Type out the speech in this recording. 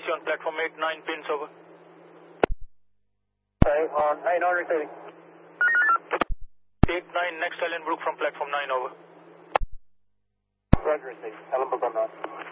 taxi on platform 8, 9 pins, over. Okay, on 8 on receiving. 8, 9, next Ellenbrook from platform 9, over. Roger, receiving. Ellenbrook on 9.